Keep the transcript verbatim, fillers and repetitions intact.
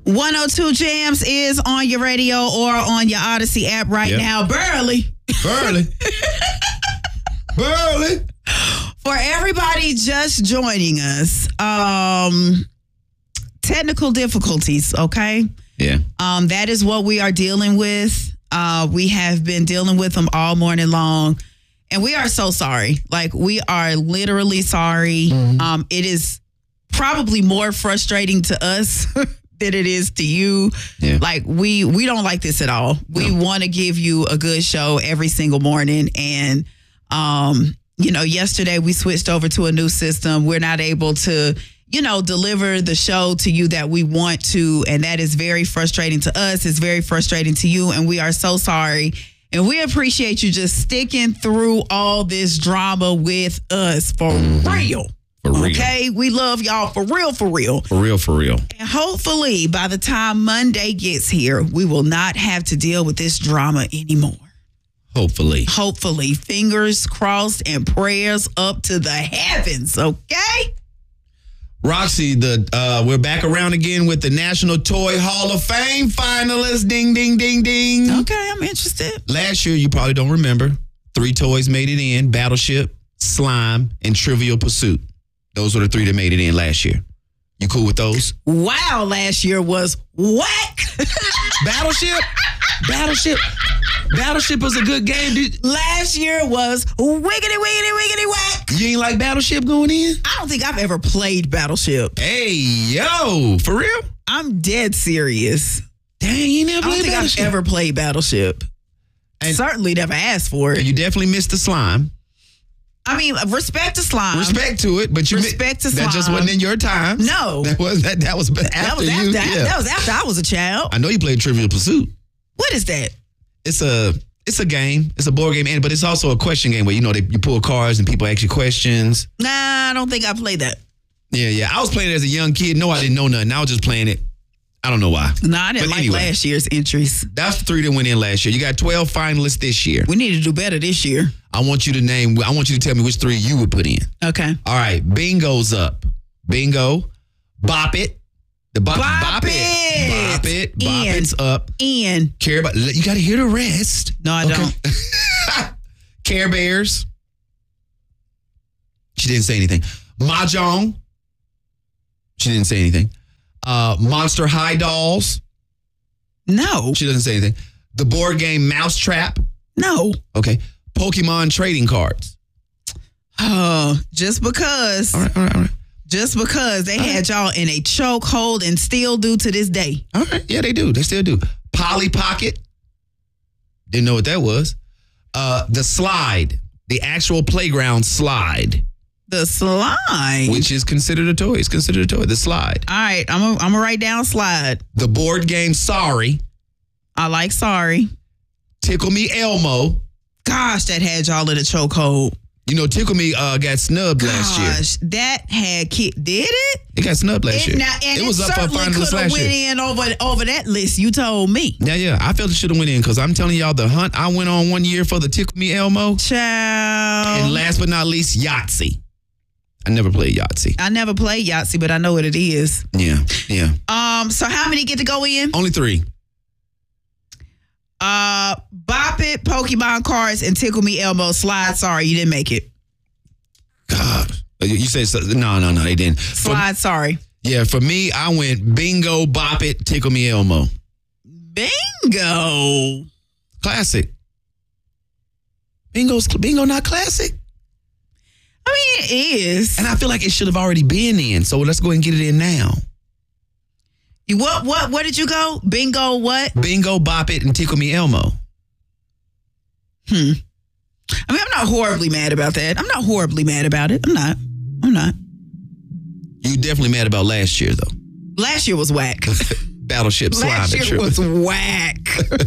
one oh two Jams is on your radio or on your Odyssey app right yep. now. Burley. Burley. Burley. For everybody just joining us, um, technical difficulties, okay? Yeah. Um, that is what we are dealing with. Uh, we have been dealing with them all morning long. And we are so sorry. Like, we are literally sorry. Mm-hmm. Um, it is probably more frustrating to us than it is to you. Yeah. Like, we we don't like this at all. We no. want to give you a good show every single morning. And, um, you know, yesterday we switched over to a new system. We're not able to, you know, deliver the show to you that we want to. And that is very frustrating to us. It's very frustrating to you. And we are so sorry. And we appreciate you just sticking through all this drama with us for mm-hmm. real. For real. Okay? We love y'all for real, for real. For real, for real. And hopefully by the time Monday gets here, we will not have to deal with this drama anymore. Hopefully. Hopefully. Fingers crossed and prayers up to the heavens, okay? Roxy, the uh, we're back around again with the National Toy Hall of Fame finalists. Ding, ding, ding, ding. Okay, I'm interested. Last year, you probably don't remember, three toys made it in: Battleship, Slime, and Trivial Pursuit. Those were the three that made it in last year. You cool with those? Wow, last year was whack. Battleship? Battleship? Battleship was a good game, dude. Last year was wiggity, wiggity, wiggity, whack. You ain't like Battleship going in? I don't think I've ever played Battleship. Hey, yo, for real? I'm dead serious. Dang, you never played I don't think Battleship? I've ever played Battleship. And certainly never asked for it. And you definitely missed the Slime. I mean, respect to Slime. Respect to it, but you respect to Slime. That just wasn't in your time. No, that was that. That was after that was you. After, yeah. That was after I was a child. I know you played Trivial Pursuit. What is that? It's a it's a game. It's a board game, and but it's also a question game where you know they you pull cards and people ask you questions. Nah, I don't think I played that. Yeah, yeah. I was playing it as a young kid. No, I didn't know nothing. I was just playing it. I don't know why. No, I didn't but like anyway, last year's entries. That's the three that went in last year. You got twelve finalists this year. We need to do better this year. I want you to name, I want you to tell me which three you would put in. Okay. All right. Bingo's up. Bingo. Bop It. The bop, bop, bop it. it. Bop It. Bop Ian. It's up. Ian. Care about, you got to hear the rest. No, I okay. don't. Care Bears. She didn't say anything. Mahjong. She didn't say anything. Uh, Monster High Dolls. No. She doesn't say anything. The board game Mousetrap. No. Okay. Pokemon trading cards. Oh, just because. All right, all right, all right. Just because they all had right. y'all in a chokehold and still do to this day. All right. Yeah, they do. They still do. Polly Pocket. Didn't know what that was. Uh, the slide. The actual playground slide. The slide. Which is considered a toy. It's considered a toy. The slide. All right. I'm going I'm to write down slide. The board game Sorry. I like Sorry. Tickle Me Elmo. Gosh, that had y'all in a chokehold. You know, Tickle Me uh, got snubbed Gosh, last year. That had kid. Did it? It got snubbed last it, year. Now, and it, it was up for finalists last went year. in over, over that list you told me. Yeah, yeah. I felt it should have went in because I'm telling y'all the hunt I went on one year for the Tickle Me Elmo. Child. And last but not least, Yahtzee. I never played Yahtzee. I never played Yahtzee, but I know what it is. Yeah, yeah. Um. So how many get to go in? Only three. Uh, Bop It, Pokemon cards, and Tickle Me Elmo. Slide. Sorry, you didn't make it. God, you said so, no, no, no. They didn't. Slide. For, sorry. Yeah, for me, I went Bingo, Bop It, Tickle Me Elmo. Bingo. Classic. Bingo's Bingo not classic. I mean, it is. And I feel like it should have already been in. So let's go ahead and get it in now. You what? What? Where did you go? Bingo. What? Bingo, Bop It, and Tickle Me Elmo. Hmm. I mean, I'm not horribly mad about that. I'm not horribly mad about it. I'm not. I'm not. You definitely mad about last year, though. Last year was whack. Battleship Slime. Last year was whack.